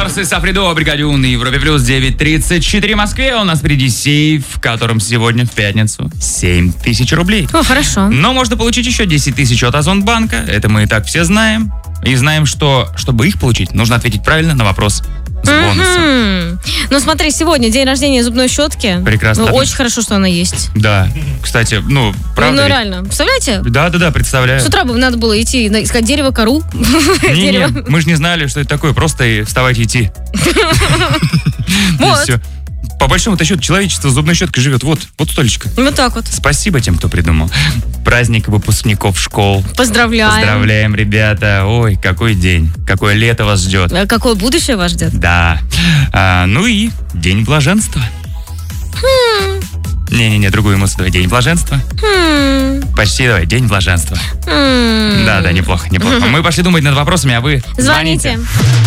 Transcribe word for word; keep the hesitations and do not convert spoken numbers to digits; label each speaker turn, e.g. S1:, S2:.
S1: Марс и Сафридо, бригаде на Европе плюс девять тридцать четыре в Москве. У нас впереди сейф, в котором сегодня в пятницу семь тысяч рублей.
S2: О, хорошо.
S1: Но можно получить еще десять тысяч от Озонбанка. Это мы и так все знаем. И знаем, что, чтобы их получить, нужно ответить правильно на вопрос с бонусом.
S2: Mm-hmm. Ну смотри, сегодня день рождения зубной щетки.
S1: Прекрасно.
S2: Ну, очень хорошо, что она есть.
S1: Да. Кстати, ну, правда.
S2: Ну,
S1: ведь?
S2: реально. Представляете?
S1: Да, да, да, представляю.
S2: С утра бы надо было идти искать дерево, кору.
S1: Не-не, мы же не знали, что это такое. Просто и вставать и идти.
S2: Вот.
S1: По большому-то счету, человечество с зубной щеткой живет вот, вот столечко.
S2: Вот так вот.
S1: Спасибо тем, кто придумал. Праздник выпускников школ.
S2: Поздравляем.
S1: Поздравляем, ребята. Ой, какой день. Какое лето вас ждет.
S2: А какое будущее вас ждет?
S1: Да. А, ну и день блаженства.
S2: Хм.
S1: Не-не-не, другую эмоцию давай. День блаженства.
S2: Хм.
S1: Почти давай. День блаженства.
S2: Хм.
S1: Да-да, неплохо, неплохо. Мы пошли думать над вопросами, а вы
S2: Звоните.
S1: звоните.